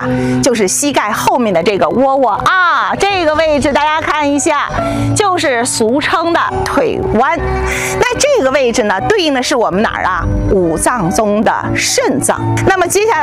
啊，就是膝盖后面的这个窝窝啊，这个位置大家看一下，就是俗称的腿弯。那这个位置呢，对应的是我们哪儿啊？五脏中的肾脏。那么接下来